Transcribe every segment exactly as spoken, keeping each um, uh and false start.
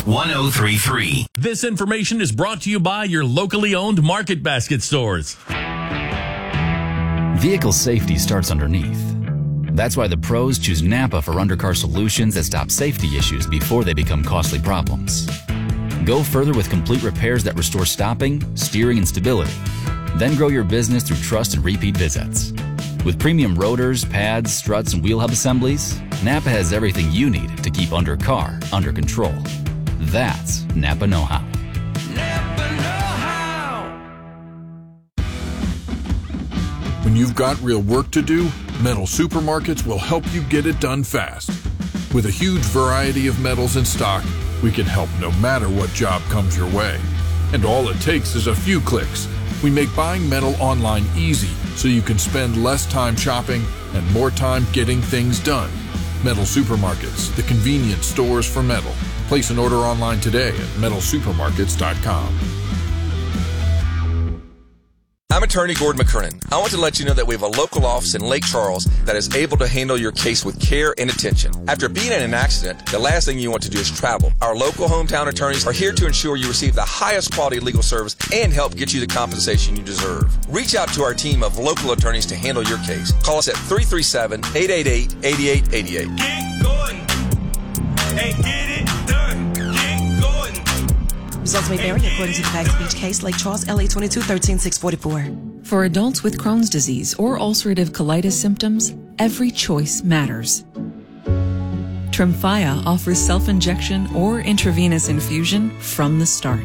one oh three point three. This information is brought to you by your locally owned Market Basket stores. Vehicle safety starts underneath. That's why the pros choose Napa for undercar solutions that stop safety issues before they become costly problems. Go further with complete repairs that restore stopping, steering, and stability. Then grow your business through trust and repeat visits. With premium rotors, pads, struts, and wheel hub assemblies, Napa has everything you need to keep undercar under control. That's Napa know-how. Napa know-how. When you've got real work to do, Metal Supermarkets will help you get it done fast. With a huge variety of metals in stock, we can help no matter what job comes your way. And all it takes is a few clicks. We make buying metal online easy so you can spend less time shopping and more time getting things done. Metal Supermarkets, the convenience stores for metal. Place an order online today at metal supermarkets dot com. I'm attorney Gordon McKernan. I want to let you know that we have a local office in Lake Charles that is able to handle your case with care and attention. After being in an accident, the last thing you want to do is travel. Our local hometown attorneys are here to ensure you receive the highest quality legal service and help get you the compensation you deserve. Reach out to our team of local attorneys to handle your case. Call us at three three seven, eight eight eight, eight eight eight eight. Get going and get it done. Get going. Results may vary according to the facts of each case. Lake Charles, L A twenty-two thirteen six forty-four. For adults with Crohn's disease or ulcerative colitis symptoms, every choice matters. Tremfya offers self-injection or intravenous infusion from the start.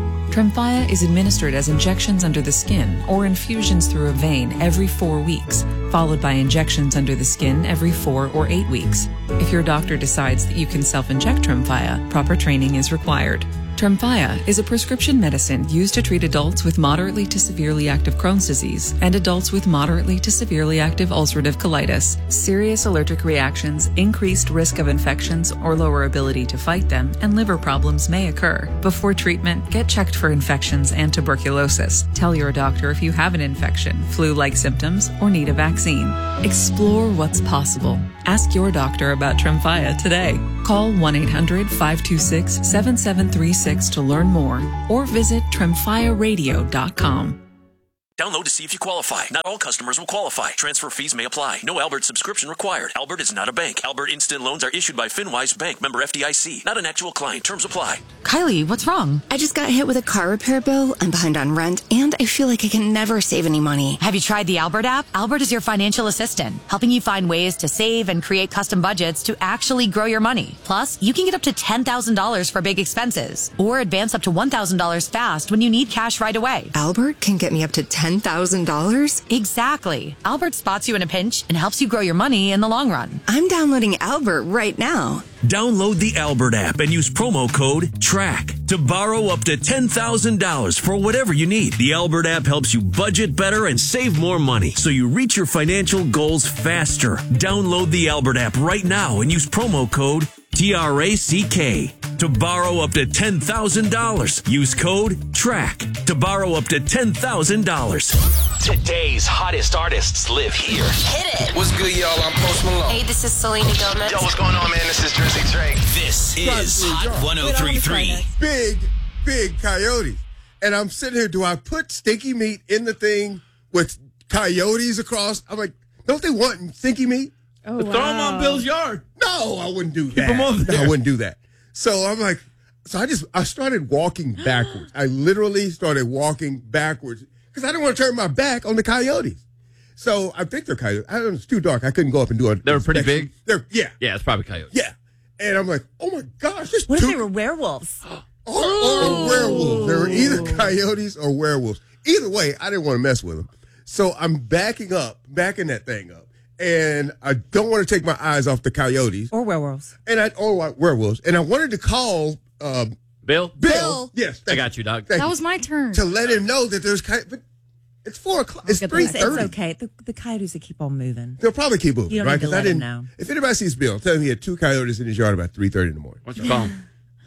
Tremfya is administered as injections under the skin or infusions through a vein every four weeks, followed by injections under the skin every four or eight weeks. If your doctor decides that you can self-inject Tremfya, proper training is required. Tremfya is a prescription medicine used to treat adults with moderately to severely active Crohn's disease and adults with moderately to severely active ulcerative colitis. Serious allergic reactions, increased risk of infections or lower ability to fight them, and liver problems may occur. Before treatment, get checked for infections and tuberculosis. Tell your doctor if you have an infection, flu-like symptoms, or need a vaccine. Explore what's possible. Ask your doctor about Tremfya today. Call one eight hundred, five two six, seven seven three six to learn more or visit tremfya radio dot com. Download to see if you qualify. Not all customers will qualify. Transfer fees may apply. No Albert subscription required. Albert is not a bank. Albert Instant Loans are issued by FinWise Bank, member F D I C. Not an actual client. Terms apply. Kylie, what's wrong? I just got hit with a car repair bill. I'm behind on rent, and I feel like I can never save any money. Have you tried the Albert app? Albert is your financial assistant, helping you find ways to save and create custom budgets to actually grow your money. Plus, you can get up to ten thousand dollars for big expenses, or advance up to one thousand dollars fast when you need cash right away. Albert can get me up to ten thousand dollars? Exactly. Albert spots you in a pinch and helps you grow your money in the long run. I'm downloading Albert right now. Download the Albert app and use promo code TRACK to borrow up to ten thousand dollars for whatever you need. The Albert app helps you budget better and save more money so you reach your financial goals faster. Download the Albert app right now and use promo code T R A C K to borrow up to ten thousand dollars. Use code TRACK to borrow up to ten thousand dollars. Today's hottest artists live here. Hit it. What's good, y'all? I'm Post Malone. Hey, this is Selena Gomez. Yo, what's going on, man? This is Drizzy Drake. This is Hot one oh three point three. Big, big coyotes. And I'm sitting here, do I put stinky meat in the thing with coyotes across? I'm like, don't they want stinky meat? Oh, wow. Throw them on Bill's yard. No, I wouldn't do Keep that. them over there. No, I wouldn't do that. So I'm like, so I just, I started walking backwards. I literally started walking backwards because I didn't want to turn my back on the coyotes. So I think they're coyotes. I don't know, it's too dark. I couldn't go up and do it. They were pretty big? They're, yeah. Yeah, it's probably coyotes. Yeah. And I'm like, oh my gosh. There's what two- if they were werewolves? Or, or werewolves. They were either coyotes or werewolves. Either way, I didn't want to mess with them. So I'm backing up, backing that thing up. And I don't want to take my eyes off the coyotes. Or werewolves. And I, or werewolves. And I wanted to call, um, Bill? Bill. Bill. Yes. I got you, dog. That you. was my turn. To let him know that there's coyotes. But it's four o'clock. It's three thirty. It's okay. The, the coyotes will keep on moving. They'll probably keep moving, you don't right? Because I didn't know. If anybody sees Bill, tell him he had two coyotes in his yard about three thirty in the morning. What's your phone?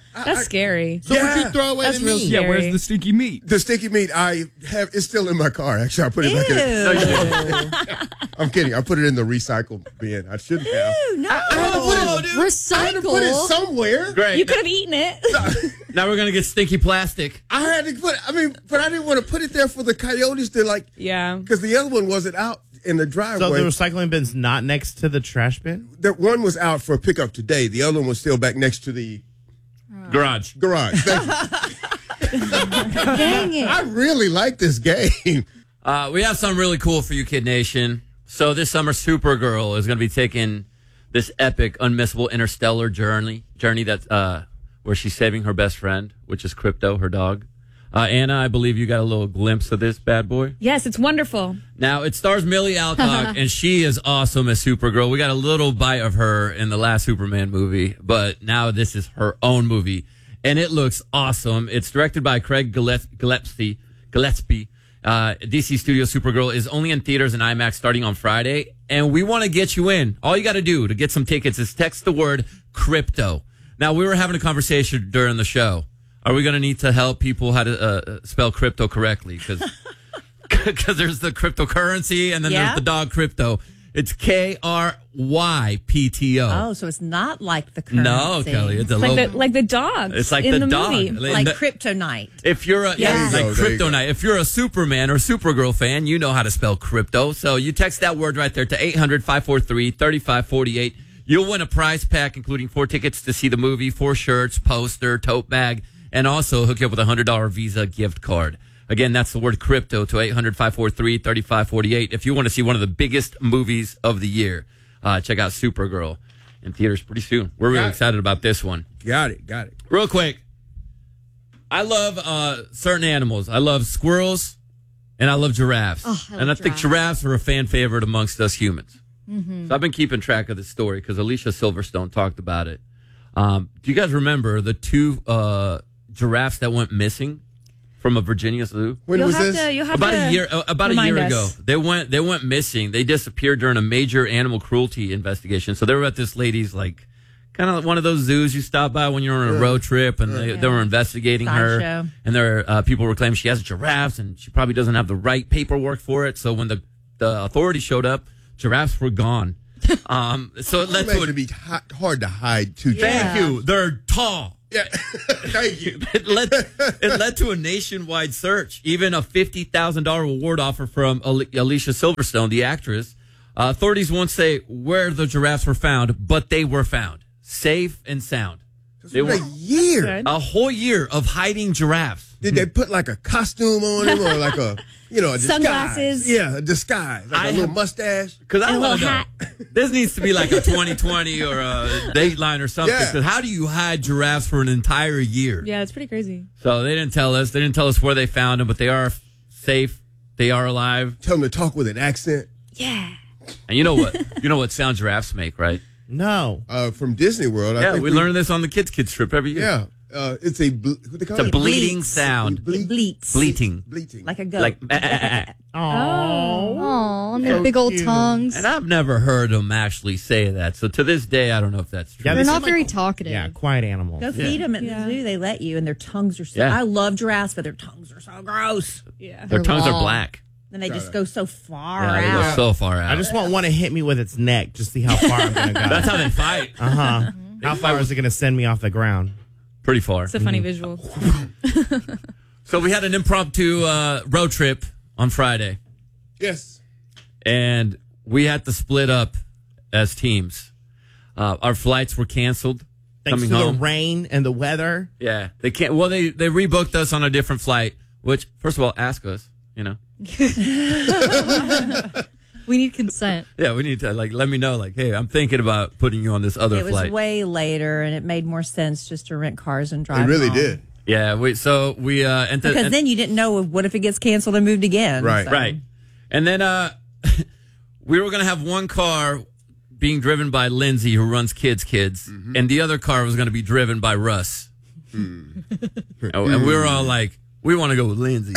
That's scary. So what you throw away That's the real meat? scary. Yeah, where's the stinky meat? The sticky meat I have it's still in my car. Actually, I put it back in. Ew. I'm kidding. I put it in the recycle bin. I shouldn't have. Ew, no. I had to put it, Recycle. I had to put it somewhere. Great. You could have eaten it. Now we're gonna get stinky plastic. I had to put. I mean, but I didn't want to put it there for the coyotes to like. Yeah. Because the other one wasn't out in the driveway. So the recycling bin's not next to the trash bin? The one was out for pickup today. The other one was still back next to the Garage. garage. Thank you. Dang it. I really like this game. Uh, we have something really cool for you, Kid Nation. So this summer, Supergirl is going to be taking this epic, unmissable interstellar journey, journey that's uh, where she's saving her best friend, which is Crypto, her dog. Uh, Anna, I believe you got a little glimpse of this bad boy. Yes, it's wonderful. Now, it stars Millie Alcock, and she is awesome as Supergirl. We got a little bite of her in the last Superman movie, but now this is her own movie, and it looks awesome. It's directed by Craig Gillespie. Gillespie. Gillespie. Uh, D C Studios Supergirl is only in theaters and IMAX starting on Friday, and we want to get you in. All you got to do to get some tickets is text the word crypto. Now, we were having a conversation during the show. Are we going to need to help people how to uh, spell crypto correctly? Because because there's the cryptocurrency and then Yeah? there's the dog crypto. It's K R Y P T O. Oh, so it's not like the currency. No, Kelly, it's a Like little. the like the dog. It's like in the the, dog. movie. Like The- kryptonite. If you're a Yeah. yeah, There you like go, there you Kryptonite, go. if you're a Superman or Supergirl fan, you know how to spell crypto. So you text that word right there to eight hundred, five four three, three five four eight. You'll win a prize pack including four tickets to see the movie, four shirts, poster, tote bag, and also hook you up with a one hundred dollars Visa gift card. Again, that's the word crypto to eight hundred, five four three, three five four eight. If you want to see one of the biggest movies of the year, uh, check out Supergirl in theaters pretty soon. We're really Got it. excited about this one. Got it. Got it. Real quick, I love uh, certain animals. I love squirrels and I love giraffes. Oh, I love and I think giraffes. giraffes are a fan favorite amongst us humans. Mm-hmm. So I've been keeping track of this story because Alicia Silverstone talked about it. Um, do you guys remember the two uh, giraffes that went missing from a Virginia zoo? When You'll was have this? to. You'll have About to a year. Uh, about a remind year us. ago, they went. They went missing. They disappeared during a major animal cruelty investigation. So they were at this lady's like, kind of one of those zoos you stop by when you're on a road trip, and they, they were investigating her. Sideshow. And there, uh, people were claiming she has giraffes, and she probably doesn't have the right paperwork for it. So when the the authorities showed up, giraffes were gone. Um, so it led It to to a, be hi- hard to hide too. thank you. They're tall. Yeah. Thank you. It led, it led to a nationwide search, even a fifty thousand dollars reward offer from Ali- Alicia Silverstone, the actress. Uh, authorities won't say where the giraffes were found, but they were found, safe and sound. They A were year. a whole year of hiding giraffes. Did they put like a costume on him or like a, you know, a disguise? Sunglasses. Yeah, a disguise. Like I a little have- mustache. Because I And a want to little know. hat. This needs to be like a twenty twenty or a Dateline or something. Yeah. 'Cause how do you hide giraffes for an entire year? Yeah, it's pretty crazy. So they didn't tell us. They didn't tell us where they found them, but they are f- safe. They are alive. Tell him to talk with an accent. Yeah. And you know what? You know what sound giraffes make, right? No. Uh, from Disney World. I Yeah, think we learn this on the Kids Kids trip every year. Yeah. Uh, it's a, ble- what they call It's a it? bleating Bleats. sound. It bleats. Bleating. Bleating. Like a goat. Like, eh, eh, eh. Oh, and their So big old cute. tongues. And I've never heard them actually say that. So to this day, I don't know if that's true. Yeah, They're they not seem very like- talkative. Yeah, quiet animals. Go feed them at Yeah. the zoo. They let you, and their tongues are so. Yeah. I love giraffes, but their tongues are so gross. Yeah. Their They're tongues are long. black. Then they just go so far Yeah, they out. go so far out. I just want one to hit me with its neck, just see how far I'm going to go. That's how they fight. Uh huh. How far is it going to send me off the ground? Pretty far. It's a funny visual. So we had an impromptu uh, road trip on Friday, Yes. and we had to split up as teams. Uh, our flights were canceled. Thanks coming to home. the rain and the weather. Yeah, they can't. Well, they they rebooked us on a different flight. Which, first of all, ask us. You know. We need consent. Yeah, we need to like let me know. Like, hey, I'm thinking about putting you on this other It was flight. way later, and it made more sense just to rent cars and drive. It really home. did. Yeah, we so we uh and Because and, then you didn't know what if it gets canceled and moved again. Right. so. right, and then uh we were gonna have one car being driven by Lindsay, who runs Kids Kids, Mm-hmm. and the other car was gonna be driven by Russ. Hmm. Oh, and we were all like, we want to go with Lindsay.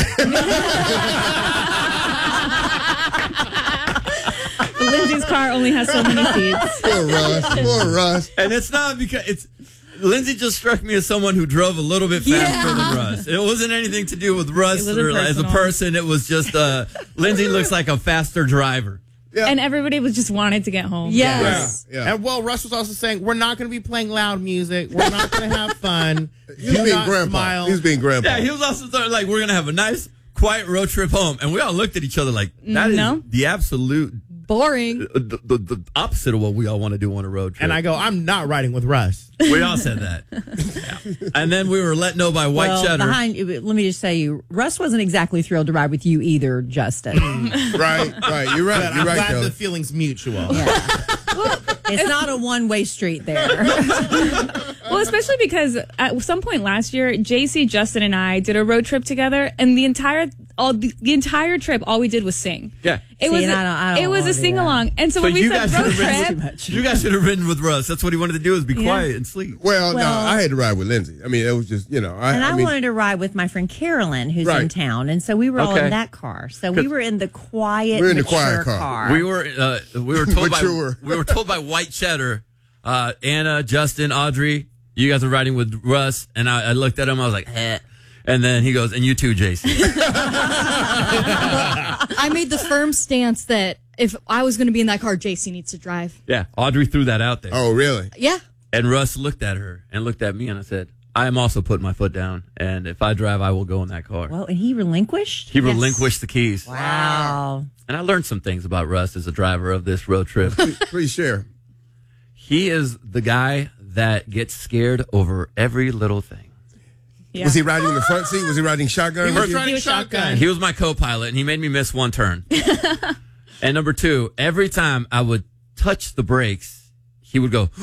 Lindsay's car only has so many seats. Poor Russ. Poor Russ. And it's not because it's Lindsay just struck me as someone who drove a little bit faster Yeah. than Russ. It wasn't anything to do with Russ It wasn't or as a personal. person. It was just uh, Lindsay looks like a faster driver. Yeah. And everybody was just wanted to get home. Yes. Yeah. yeah. And well, Russ was also saying we're not going to be playing loud music. We're not going to have fun. He was Do being not grandpa. smile. He was being grandpa. Yeah, he was also th- like, we're going to have a nice, quiet road trip home. And we all looked at each other like, that is No. the absolute, Boring. uh, the, the, the opposite of what we all want to do on a road trip. And I go, I'm not riding with Russ. We all said that. Yeah. And then we were let know by White well, Cheddar. behind, let me just say, you, Russ wasn't exactly thrilled to ride with you either, Justin. Right, right. You're right. But You're I'm right, glad Kelly. the feeling's mutual. It's not a one-way street there. Well, especially because at some point last year, J C, Justin, and I did a road trip together, and the entire all the, the entire trip, all we did was sing. Yeah. It See, was and a, I don't- I don't it was wanna a do sing along, and so, So when we you said guys road should have trip, ridden, you guys should have ridden with Russ. That's what he wanted to do, is be Yeah. quiet and sleep. Well, Well- no, I had to ride with Lindsay. I mean, it was just, you know. I, And I, I mean, wanted to ride with my friend Carolyn, who's Right. in town, and so we were all Okay. in that car. So we were in the quiet, We're in the mature quiet car. car. We were uh, we were told by Mature. we were told by White Cheddar, uh, Anna, Justin, Audrey, you guys are riding with Russ, and I, I looked at him. I was like, eh. And then he goes, and you too, Jason. I made the firm stance that if I was going to be in that car, J C needs to drive. Yeah, Audrey threw that out there. Oh, really? Yeah. And Russ looked at her and looked at me, and I said, I am also putting my foot down, and if I drive, I will go in that car. Well, and he relinquished? He relinquished the keys. Wow. And I learned some things about Russ as a driver of this road trip. Please share. He is the guy that gets scared over every little thing. Yeah. Was he riding in the front seat? Was he riding shotgun? He with was you? riding shotgun. He was my co-pilot, and he made me miss one turn. And number two, every time I would touch the brakes, he would go,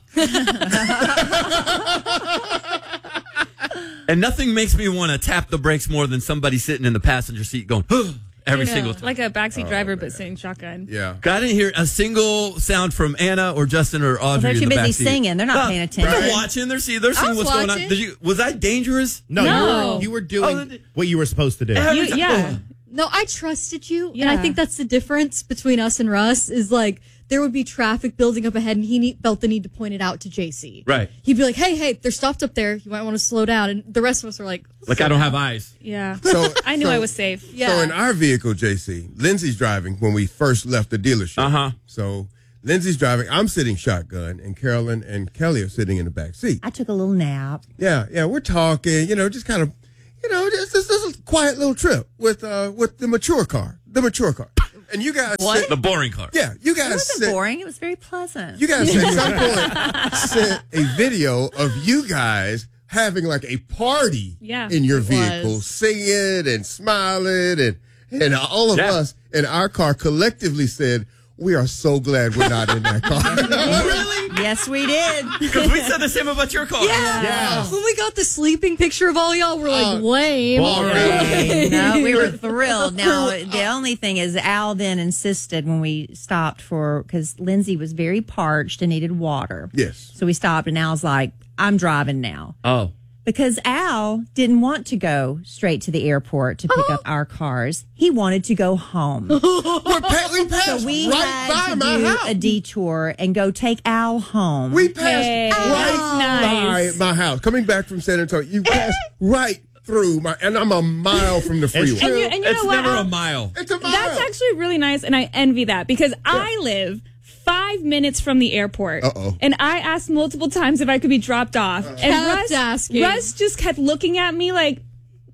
and nothing makes me want to tap the brakes more than somebody sitting in the passenger seat going, every Yeah, single time. like a backseat driver, but sitting shotgun. Yeah. I didn't hear a single sound from Anna or Justin or Audrey. they're in too the busy backseat. singing. They're not paying attention. They're watching. They're seeing. They're I seeing was what's going on. watching. Did you? Was I dangerous? No, No. You, were, you were doing Oh, th- what you were supposed to do. Every You- time- yeah. No, I trusted you. And Yeah. I think that's the difference between us and Russ is like there would be traffic building up ahead and he need, felt the need to point it out to J C. Right. He'd be like, hey, hey, they're stopped up there. You might want to slow down. And the rest of us are like, Like I don't have eyes. Yeah. So I knew so- I was safe. yeah. So in our vehicle, J C, Lindsay's driving when we first left the dealership. Uh-huh. So Lindsay's driving. I'm sitting shotgun, and Carolyn and Kelly are sitting in the back seat. I took a little nap. Yeah, yeah, we're talking. You know, just kind of, you know, just this, this a quiet little trip with uh with the mature car, the mature car, and you guys. What? Sit, The boring car. yeah, you It guys. wasn't Sit, boring. It was very pleasant. You guys at some point sent a video of you guys having like a party Yeah, in your it vehicle, was. singing and smiling, and and all of Yeah. us in our car collectively said, "We are so glad we're not in that car." Really? Yes, we did. Because we said the same about your car. yeah. When we got the sleeping picture of all y'all, we're like, Uh, lame. Boring. No, we were thrilled. Now, the only thing is Al then insisted when we stopped for, because Lindsay was very parched and needed water. Yes. So we stopped and Al's like, I'm driving now. Oh. Because Al didn't want to go straight to the airport to pick up our cars. He wanted to go home. We're pa- we passed So we right had by to my do house. a detour and go take Al home. We passed Hey, right nice. by my house. Coming back from San Antonio, you passed right through my, and I'm a mile from the freeway. And you, and you It's know what? never a Al? mile. It's a mile. That's actually really nice, and I envy that because I live five minutes from the airport. Uh-oh. And I asked multiple times if I could be dropped off. And Kept Russ, asking. Russ just kept looking at me like,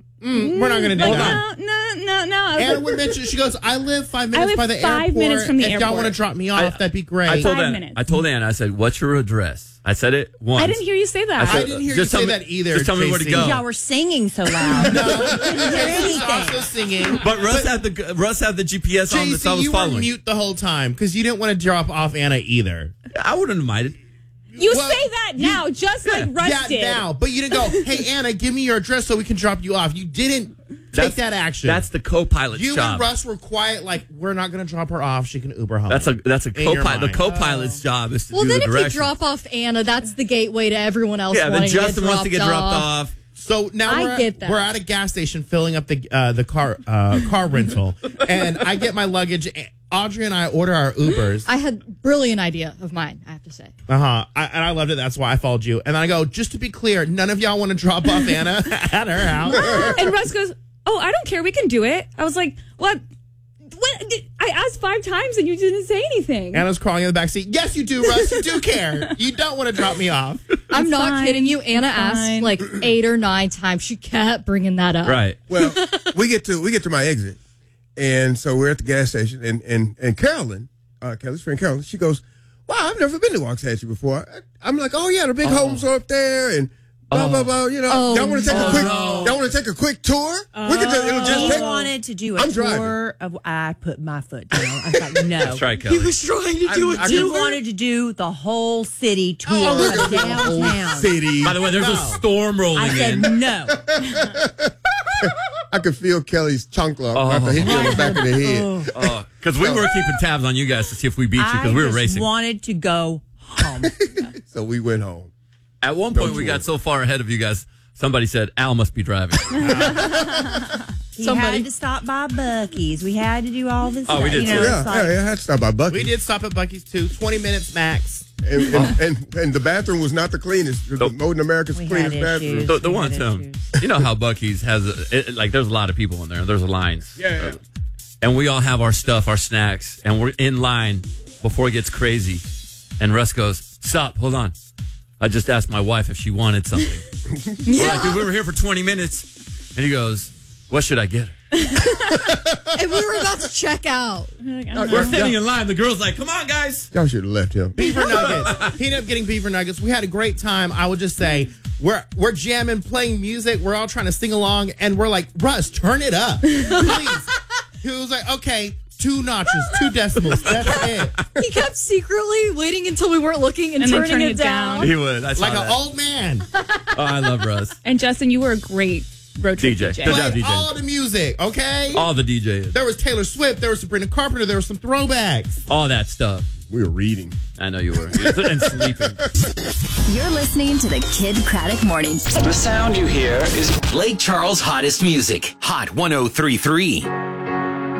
Mm, we're not going to do like that. no, no, no, no. I was Anna like, would mention, she goes, I live five I minutes live by the five airport. minutes from the if y'all airport. want to drop me off, I- that'd be great. I told Five Anna. minutes. I told Anna. I said, "What's your address?" I said it once. I didn't hear you say that. said, I didn't hear just you tell say me- that either, Just tell me where to J C. go. Y'all were singing so loud. No, Couldn't hear J C's also anything. singing. But Russ had the Russ had the G P S on, J so I C, was you were following. mute the whole time because you didn't want to drop off Anna either. I wouldn't have minded. You Well, say that now, just like Russ yeah, did. now, but you didn't go, hey, Anna, give me your address so we can drop you off. You didn't take That's- that action. That's the co-pilot's you job. and Russ were quiet, like, we're not going to drop her off. She can Uber home. That's a that's a In your co-pilot. The mind. co-pilot's job is to Well, do then the if directions. you drop off Anna, that's the gateway to everyone else yeah, then wanting Justin to get wants to get dropped off. So now I we're, at, get that. we're at a gas station filling up the uh, the car uh, car rental, and I get my luggage. Audrey and I order our Ubers. I had brilliant idea of mine, I have to say. Uh-huh. I, and I loved it. That's why I followed you. And then I go, just to be clear, none of y'all want to drop off Anna at her house. And Russ goes, oh, I don't care. We can do it. I was like, what? What? I asked five times and you didn't say anything. Anna's crawling in the back seat. Yes, you do, Russ. You do care. You don't want to drop me off. I'm It's not fine. kidding you. Anna It's asked fine. like eight or nine times. She kept bringing that up. Right. Well, we get to we get to my exit, and so we're at the gas station, and and and Carolyn, uh, Kelly's friend Carolyn, she goes, "Wow, I've never been to Waxahachie before." I, I'm like, "Oh yeah, the big homes are up there," and blah Oh. blah blah. You know, Oh, y'all want to take no. a quick? Oh, no. Y'all want to take a quick tour? We can just, it'll just He take. wanted to do a I'm tour driving. of. I put my foot down. I was like, no. That's right, Kelly. trying to do a He wanted to do the whole city tour Oh, of downtown. City. By the way, there's a storm rolling I said in. no. I could feel Kelly's chunk lump Oh. after hitting me on the back of the head. Because we were keeping tabs on you guys to see if we beat you because I we were just racing. wanted to go home. So we went home. At one point, Don't we you got worry. so far ahead of you guys, somebody said, Al must be driving. He Somebody- had to stop by Buc-ee's. We had to do all this. Oh, we stuff, did you too. know, Yeah, it's like- yeah, yeah, I had to stop by Bucky. We did stop at Buc-ee's too. twenty minutes max. And, and, and, and the bathroom was not the cleanest. The Nope. Moden America's We cleanest had bathroom. issues. the the We one, had Tim, issues. you know how Bucky's has, a, it, like, there's a lot of people in there. There's lines. Yeah. And we all have our stuff, our snacks, and we're in line before it gets crazy. And Russ goes, stop, hold on. I just asked my wife if she wanted something. We're like, dude, we were here for twenty minutes. And he goes, what should I get her? And we were about to check out. We're sitting in line. The girl's like, come on, guys. Y'all should have left him. Beaver nuggets. He ended up getting beaver nuggets. We had a great time. I would just say we're we're jamming, playing music. We're all trying to sing along, and we're like, Russ, turn it up, please. He was like, okay, two notches, two decimals. That's it. He kept secretly waiting until we weren't looking and, And then turning, turning it it down. down. He would. I saw Like that. an old man. Oh, I love Russ. And Justin, you were a great road trip D J. D J. Good job, Played D J. all the music, okay? All the D Js. There was Taylor Swift. There was Sabrina Carpenter. There was some throwbacks. All that stuff. We were reading. I know you were. And sleeping. You're listening to the Kid Craddock Morning. The sound you hear is Lake Charles' hottest music. Hot one oh three point three.